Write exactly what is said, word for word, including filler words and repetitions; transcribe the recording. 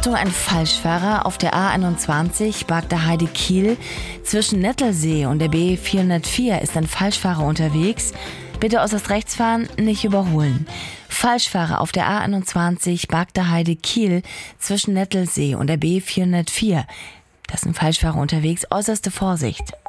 Achtung, ein Falschfahrer auf der A einundzwanzig Bagda-Heide-Kiel. Zwischen Nettelsee und der B vierhundertvier ist ein Falschfahrer unterwegs. Bitte äußerst rechts fahren, nicht überholen. Falschfahrer auf der A einundzwanzig Bagda-Heide-Kiel zwischen Nettelsee und der B vierhundertvier. Da ist ein Falschfahrer unterwegs, äußerste Vorsicht.